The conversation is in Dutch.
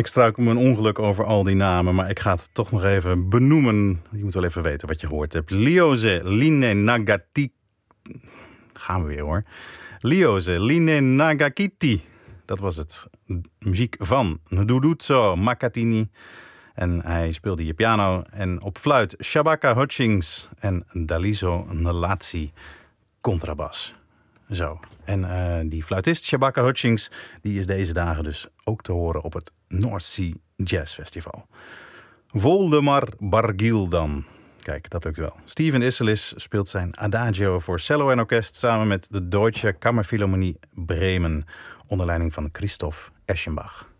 Ik struikel mijn ongeluk over al die namen, maar ik ga het toch nog even benoemen. Je moet wel even weten wat je gehoord hebt. Lyoze Line Nagati. Gaan we weer hoor. Lyoze Line Nagakiti. Dat was het. Muziek van Ndudutso Makatini. En hij speelde hier piano. En op fluit Shabaka Hutchings en Daliso Nlatsi contrabas. Zo. En die fluitist Shabaka Hutchings, die is deze dagen dus ook te horen op het North Sea Jazz Festival. Voldemar Bargiel dan. Kijk, dat lukt wel. Steven Isserlis speelt zijn Adagio voor cello en orkest samen met de Deutsche Kammerphilharmonie Bremen onder leiding van Christoph Eschenbach.